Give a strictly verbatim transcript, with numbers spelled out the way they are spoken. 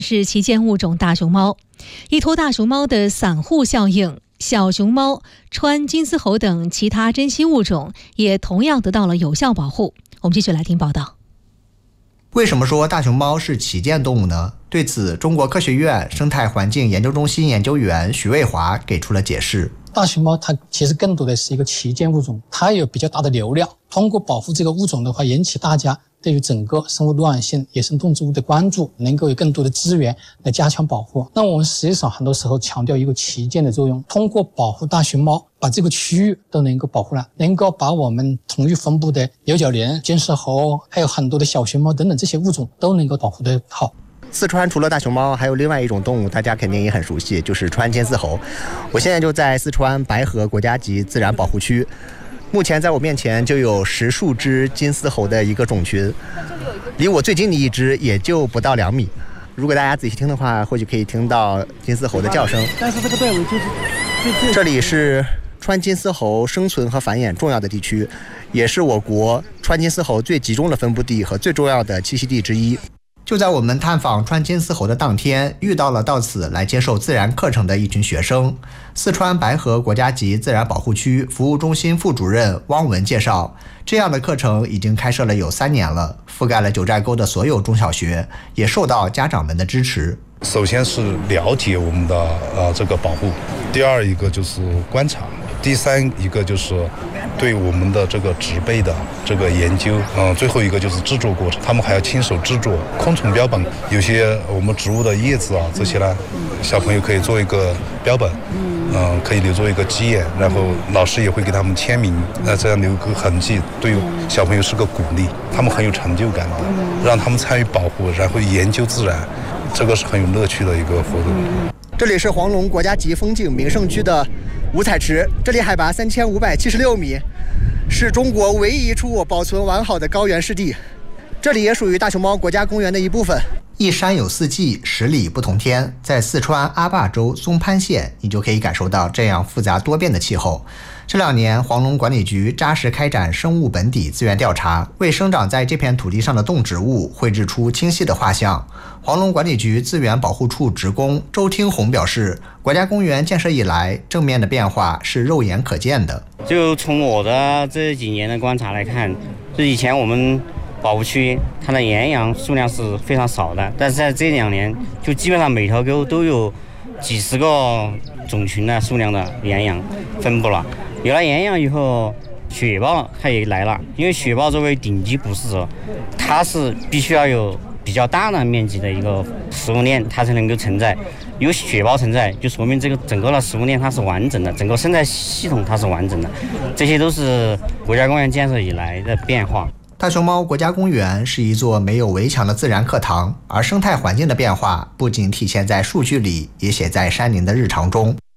是旗舰物种大熊猫。依托大熊猫的散户效应，小熊猫、川金丝猴等其他珍稀物种也同样得到了有效保护。我们继续来听报道。 为什么说大熊猫是旗舰动物呢？对此，中国科学院生态环境研究中心研究员徐卫华给出了解释。 大熊猫它其实更多的是一个旗舰物种，它有比较大的流量，通过保护这个物种的话，引起大家对于整个生物多样性、野生动植物的关注，能够有更多的资源来加强保护。那我们实际上很多时候强调一个旗舰的作用，通过保护大熊猫，把这个区域都能够保护了，能够把我们同域分布的牛角羚、金丝猴，还有很多的小熊猫等等这些物种都能够保护得好。 四川除了大熊猫，还有另外一种动物，大家肯定也很熟悉，就是川金丝猴。我现在就在四川白河国家级自然保护区，目前在我面前就有十数只金丝猴的一个种群，离我最近的一只也就不到两米。如果大家仔细听的话，或许可以听到金丝猴的叫声。 但是这个队伍就是这里是川金丝猴生存和繁衍重要的地区，也是我国川金丝猴最集中的分布地和最重要的栖息地之一。就在我们探访川金丝猴的当天，遇到了到此来接受自然课程的一群学生。四川白河国家级自然保护区服务中心副主任汪文介绍，这样的课程已经开设了有三年了，覆盖了九寨沟的所有中小学，也受到家长们的支持。 首先是了解我们的呃这个保护，第二一个就是观察，第三一个就是对我们的这个植被的这个研究，嗯、呃，最后一个就是制作过程，他们还要亲手制作昆虫标本，有些我们植物的叶子啊这些呢，小朋友可以做一个标本，嗯、呃，可以留作一个基眼，然后老师也会给他们签名，那这样留个痕迹，对小朋友是个鼓励，他们很有成就感的，让他们参与保护，然后研究自然。这个是很有乐趣的一个活动。 这里是黄龙国家级风景名胜区的五彩池，这里海拔三千五百七十六米，是中国唯一一处保存完好的高原湿地。这里也属于大熊猫国家公园的一部分。一山有四季，十里不同天。在四川阿坝州松潘县，你就可以感受到这样复杂多变的气候。这两年，黄龙管理局扎实开展生物本底资源调查，为生长在这片土地上的动植物绘制出清晰的画像。黄龙管理局资源保护处职工周听红表示，国家公园建设以来，正面的变化是肉眼可见的。 就从我的这几年的观察来看，就以前我们保护区它的岩羊数量是非常少的，但是在这两年，就基本上每条沟都有几十个种群的数量的岩羊分布了。有了岩羊以后，雪豹它也来了，因为雪豹作为顶级捕食者，它是必须要有比较大的面积的一个食物链，它才能够承载。有雪豹承载，就说明这个整个的食物链它是完整的，整个生态系统它是完整的。这些都是国家公园建设以来的变化。 大熊猫国家公园是一座没有围墙的自然课堂，而生态环境的变化不仅体现在数据里，也写在山林的日常中。